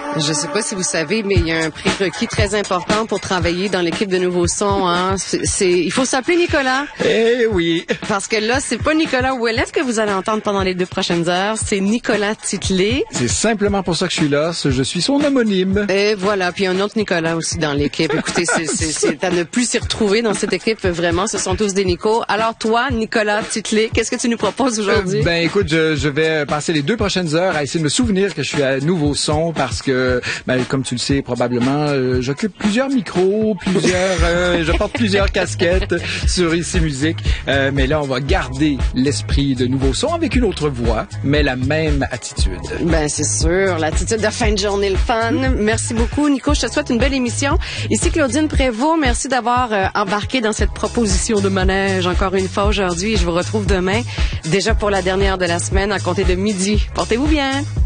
Je sais pas si vous savez, mais il y a un prérequis très important pour travailler dans l'équipe de Nouveau Son. Hein. Il faut s'appeler Nicolas. Eh oui. Parce que là, c'est pas Nicolas Ouellet que vous allez entendre pendant les 2 prochaines heures, c'est Nicolas Titley. C'est simplement pour ça que je suis là. Je suis son homonyme. Et voilà, puis un autre Nicolas aussi dans l'équipe. Écoutez, c'est à ne plus s'y retrouver dans cette équipe. Vraiment, ce sont tous des Nicos. Alors toi, Nicolas Titley, qu'est-ce que tu nous proposes aujourd'hui? Écoute, je vais passer les 2 prochaines heures à essayer de me souvenir que je suis à Nouveau Son parce que comme tu le sais probablement, j'occupe plusieurs micros, je porte plusieurs casquettes sur ICI Musique. Mais là, on va garder l'esprit de Nouveau Son avec une autre voix, mais la même attitude. C'est sûr, l'attitude de fin de journée, le fun. Merci beaucoup, Nico. Je te souhaite une belle émission. Ici Claudine Prévost. Merci d'avoir embarqué dans cette proposition de manège encore une fois aujourd'hui. Je vous retrouve demain, déjà pour la dernière de la semaine, à compter de midi. Portez-vous bien.